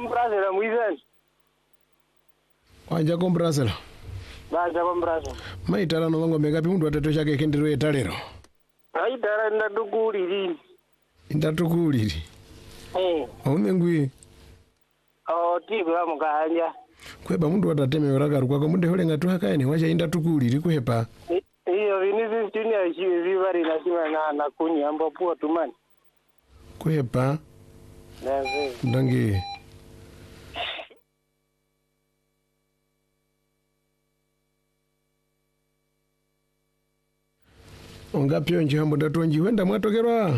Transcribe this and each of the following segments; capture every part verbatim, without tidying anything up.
kombrasela muizani. Wanja kombrasela. Baja kombrasela. Maitala no wango megapi mundu atatu chake kendero etalero. Aitala ndadukuliri. Ndatukuliri. Eh. Aunengwi. Oh, tiba mukanja. Kweba mundu atateme yoraka kwako munde hole ngatu hakaene wacha indatukuliri kuhepa. Iyo vinisi chini ya shivi vari na shima na na kunya ambo puwa tumani. Kuhepa. Nazi. Ndangi. Ongapyo nje hambo ndatonji wenda mwatokerwa.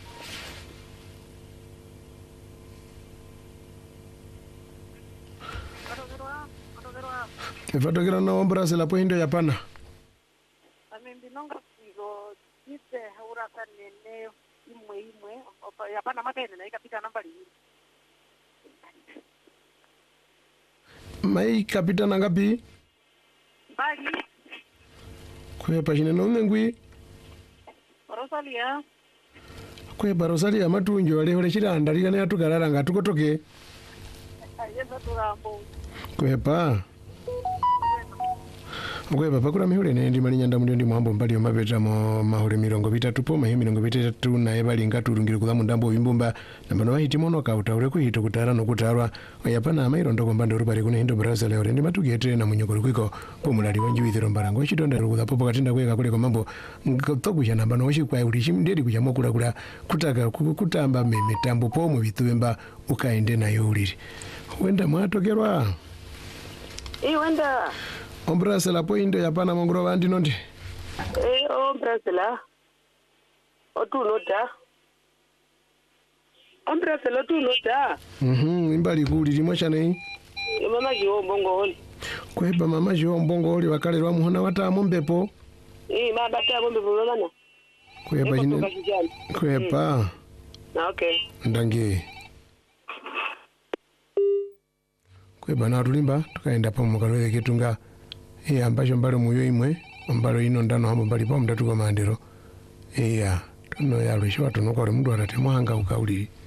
Ifatokera na ombrasela po hindo yapana. Amembi nonga kigo jise haura kanene imwe imwe yapana makene na ikapita nambari. Mai kapita na ngapi? Bali. Kwepa chine no ngwi. Rosalia. Kwepa Rosalia matunjo wale wale chira andalira ne atukarara ngatukotoke. Ayeza turambo. Kwepa. Kwepa pakura mihule ne ndi mali nyanda mundi ndi mwambo mbali omapeta mo mahule mirongo bitatu po mahi mirongo bitatu na ebali ngaturungire kula mundambo wimbumba nambano bahiti mono ka utaure kuhito kutara no kutarwa oyapana amairondo kombando rubari kune hindo Brazil yore ndi matugete na munyogoro kwiko po mulali wanji withiro mbarango chitonda rukuda popo katinda kweka kule komambo ngotokuja nambano washi kwa uri chimnderi kuja mokula kula kutaka kutamba mitambo po mu bitwemba ukaende nayo uliri wenda mwatokerwa Eh wenda ombrasela po indo yapana mongro wandi nonde eh ombrasela otunota ombrasela otunota mhm imbali kuli limosha nei mama jiwo mbongo holi kweba mama jiwo mbongo holi wakalelwa muhona wata mombepo eh mama bata mombepo mama kweba jine kweba na okay ndangi kweba na tulimba tukaenda pa mukalwe ketunga eh ambacho mbalo muyo imwe mbalo ino ndano hambo mbali pa mdatu kwa mandero eh ya tuno ya lwisho tuno kwa mundu atatemwanga ukauliri